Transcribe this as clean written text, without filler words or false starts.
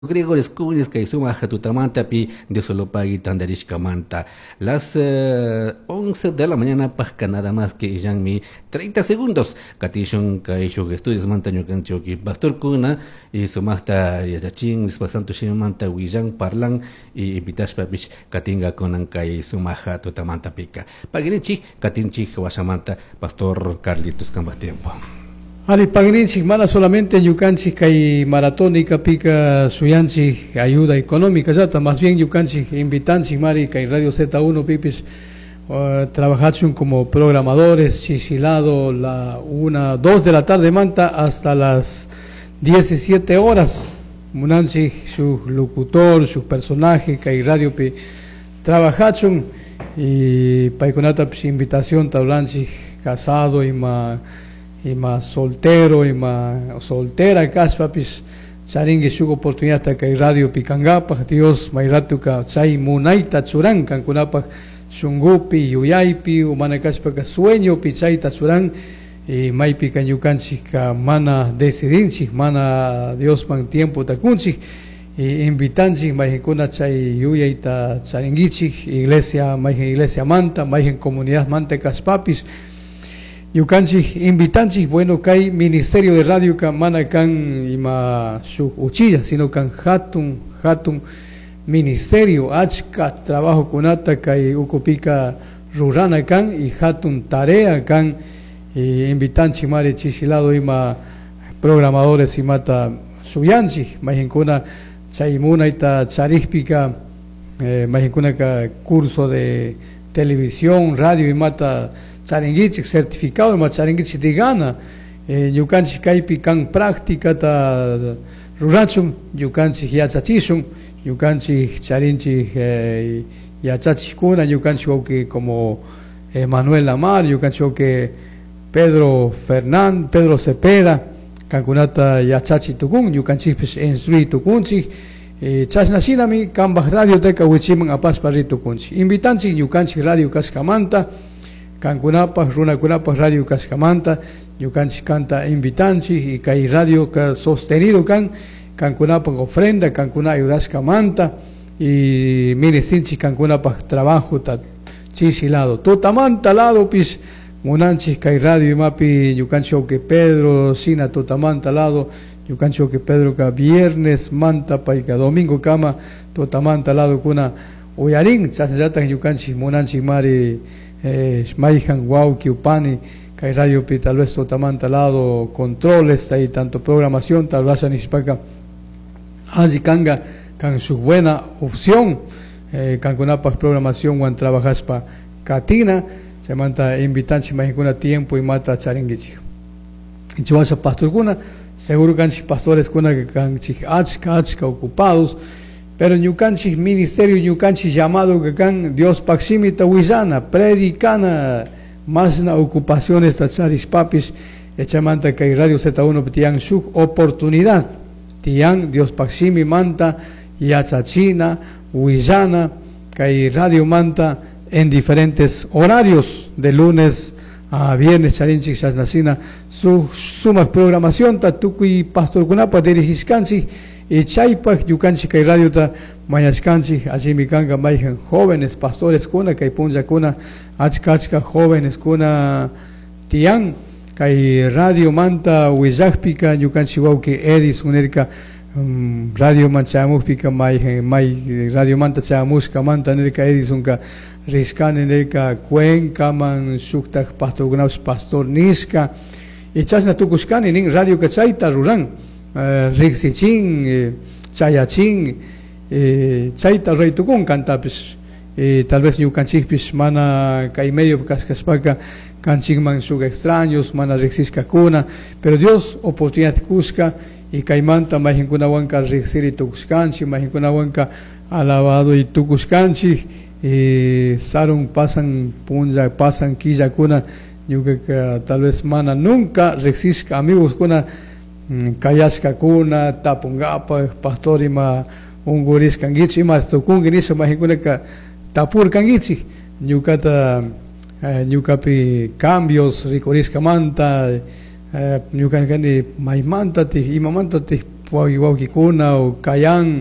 Gregores Kunis que suma tutamanta pi de solo pagi tandarishkamanta. Las 11 de la mañana pasca nada más que ya mi 30 segundos. Katishon kaisho estudios mantaño canchoki pastor kuna y sumasta yachachin dispasanto shimanta wijan parlan y invitash papich katinga konan kai sumaja tutamanta pika. Paginichi katinchi wasamanta pastor Carlitos Cambas tiempo. Ali pagninchik mana solamente yukanchik kay maratónica pica suyanchik ayuda económica ya más bien yukanchik invitanchik mari kay Radio Z1 pipis trabajachun como programadores chisilado la 2 de la tarde manta hasta las 17 horas munanchik su locutor su personaje kay radio pi trabajachun y paikonata pues invitación tablanchik casado y más soltero y más soltera caspapis charingi su oportunidad que hay radio picangapa Dios mairatuka chay munaita churan kankunapa shungupi yuyaypi umana caspaka sueño pichaita churan y maipi kanyukanchika mana decidirchik mana Dios man tiempo takunchik y invitanchik maijikuna chay yuyaita charingichik iglesia manta maijen comunidad manta caspapis yukanchik invitanchik bueno kay ministerio de radio kan mana kan ima su uchilla sino kan hatun ministerio achka trabajo kunata kay ukupika rurana kan y hatun tarea kan invitanchik mari chisilado ima programadores imata suyanchik majinkuna chaymuna ita charikpika majinkuna ka curso de televisión radio imata charingichik certificado ma charingichik digana yukanchik kaypi kan práctica ta rurachun yukanchik yachachishun yukanchik charinchik yachachikuna yukanchik oke como Manuel Lamar yukanchik oke Pedro Cepeda kankunata yachachi tukun yukanchik pues instrui tukunchik chasnasinami kambaj radio teka wichiman apaspari tukunchik invitanchik yukanchik radio kaskamanta kankunapas runakunapas radio kaskamanta yukanchik kanta invitanchik y kay radio ka sostenido kankunapas ofrenda kankuna ayudaskamanta y miresinchik kankunapas trabajo ta chisilado tutamanta lado pis munanchik kay radio imapi yukanchik oke Pedro sina tutamanta lado yukanchik oke Pedro ka viernes manta paika domingo kama tutamanta lado kuna uyarin chasnallata yukanchik munanchik mari Maijan Guau Kiupani kay radio pi tal vez totamanta lado controles y tanto programación tal vez anispaca allí kanga kan su buena opción kankunapas programación wan trabajas pa katina se manta invitanchi majikuna tiempo y mata charingichi y chuasa pastor kuna seguro kanchi pastores kuna que kanchi achka ocupados pero ñukanchik ministerio ñukanchik llamado que can Dios paximita huizana predicana más na ocupaciones tacharis papis echamanta que radio Z1 tian su oportunidad tian Dios paximi manta yachachina huizana que radio manta en diferentes horarios de lunes a viernes charinchik chasnacina su sumas programación tatuki pastor kunapa dirigiskanchik y chaypak yukanchik kay radio ta mayashkanchik allí mi kanga mayjan jóvenes pastores kuna kay punja kuna achka jóvenes kuna tian kay radio manta wijakpika yukanchik wauki edis unerka radio manchamuspika may radio manta chamuska manta nerka edis unka riskan nerka cuenca man suktak pastor niska y chasna tukuskani nin radio kachayta ruran Rixichin, Chayachin, Chaita Reitukun cantapis, tal vez yukanchikpis mana kay medio cascaspaca, kanchikman suga extraños, mana Rixisca cuna, pero Dios oportunidad cusca y caimanta majinkunawanka Rixiri tukuskanchi, majinkunawanka alabado y tukuskanchi, y sarun pasan punja, pasan quilla cuna, yuka tal vez mana nunca Rixisca amigos cuna. Kayashka kuna tapungapa pastor ima unguris kangichi ima tukunginiso mahikuneka tapur kangichi ñukata ñukapi cambios ricorisca manta ñukankani maymanta ti imamanta ti wawkikuna o kayan